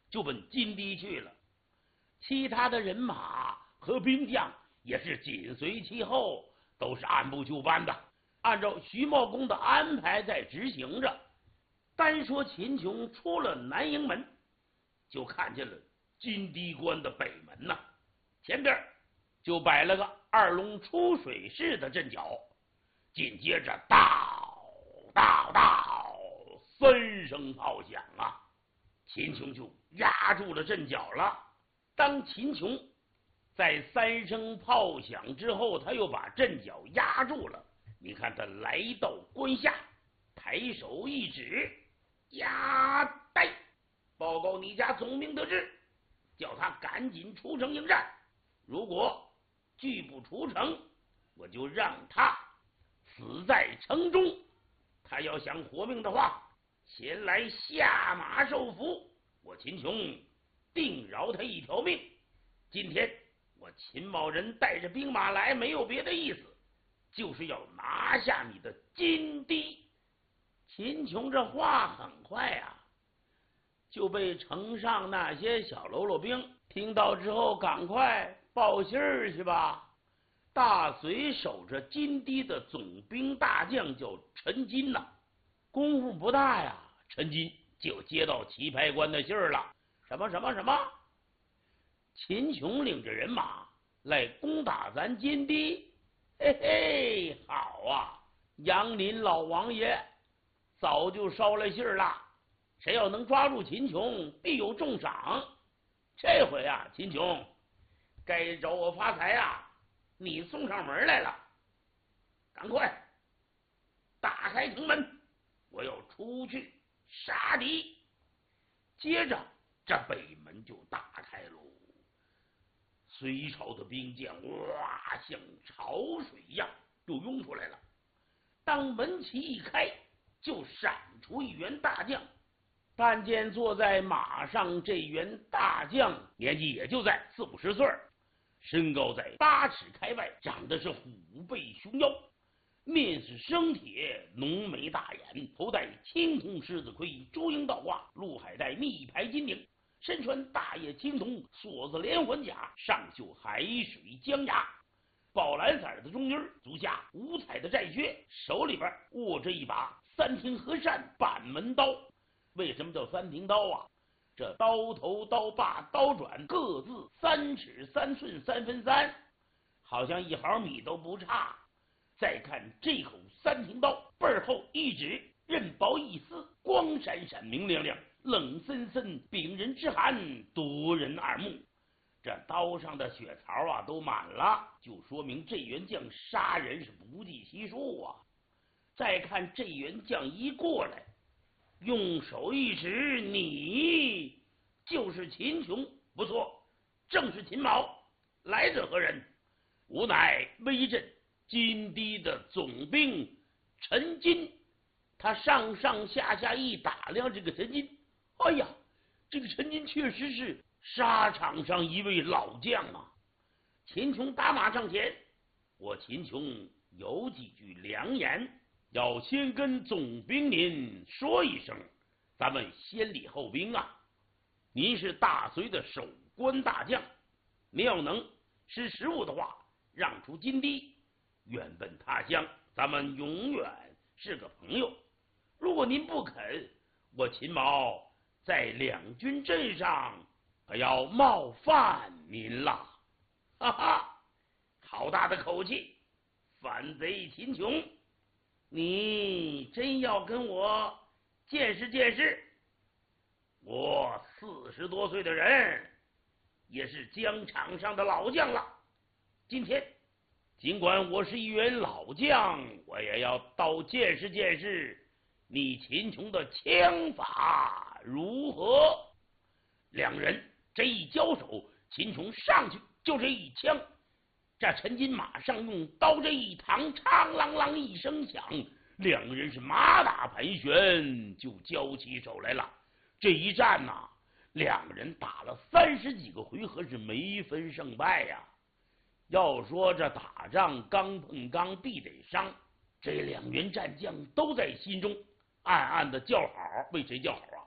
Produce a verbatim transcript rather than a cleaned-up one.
就奔金堤去了。其他的人马和兵将也是紧随其后，都是按部就班的，按照徐茂公的安排在执行着。单说秦琼出了南营门，就看见了金堤关的北门呐、啊，前边就摆了个二龙出水式的阵脚，紧接着到到到三声炮响啊，秦琼就压住了阵脚了。当秦琼在三声炮响之后，他又把阵脚压住了。你看他来到关下，抬手一指，压带，报告你家总兵得知，叫他赶紧出城应战。如果拒不出城，我就让他死在城中。他要想活命的话，前来下马受俘，我秦琼定饶他一条命。今天我秦某人带着兵马来，没有别的意思，就是要拿下你的金堤。秦琼这话很快啊，就被城上那些小喽啰兵听到之后，赶快报信儿去吧。大隋守着金堤的总兵大将叫陈金呐、啊，功夫不大呀，陈金就接到棋牌官的信儿了。什么什么什么？秦琼领着人马来攻打咱金堤，嘿嘿，好啊！杨林老王爷早就捎来信儿了，谁要能抓住秦琼，必有重赏。这回啊，秦琼该找我发财啊，你送上门来了，赶快打开城门，我要出去杀敌。接着这北门就打开喽，隋朝的兵将哇，像潮水一样就涌出来了。当门旗一开，就闪出一员大将。但见坐在马上这员大将年纪也就在四五十岁，身高在八尺开外，长得是虎背熊腰，面是生铁，浓眉大眼，头戴青铜狮子盔，朱缨倒挂，陆海带密牌金顶，身穿大叶青铜锁子连环甲，上绣海水江牙，宝蓝色的中衣，足下五彩的战靴，手里边握着一把三庭和善板门刀。为什么叫三庭刀啊？这刀头刀把刀转各自三尺三寸三分三，好像一毫米都不差。再看这口三庭刀，背后一指，刃薄一丝，光闪闪明亮亮，冷森森，柄人之寒，夺人耳目。这刀上的血槽啊都满了，就说明这员将杀人是不计其数啊。再看这员将一过来，用手一指，你就是秦琼，不错，正是秦某。来者何人？吾乃威震金堤的总兵陈金。他上上下下一打量这个陈金，哎呀，这个陈金确实是沙场上一位老将啊。秦琼打马上前，我秦琼有几句良言，要先跟总兵您说一声，咱们先礼后兵啊。您是大隋的守关大将，您要能识时务的话，让出金堤，远奔他乡，咱们永远是个朋友。如果您不肯，我秦某在两军阵上可要冒犯您了。哈哈，好大的口气！反贼秦琼，你真要跟我见识见识？我四十多岁的人，也是疆场上的老将了。今天尽管我是一员老将，我也要到见识见识你秦琼的枪法如何。两人这一交手，秦琼上去就这一枪，这陈金马上用刀这一扛，嘡啷啷一声响，两人是马打盘旋，就交起手来了。这一战呐、啊，两人打了三十几个回合，是没分胜败呀、啊。要说这打仗刚碰刚必得伤，这两员战将都在心中暗暗的叫好。为谁叫好啊？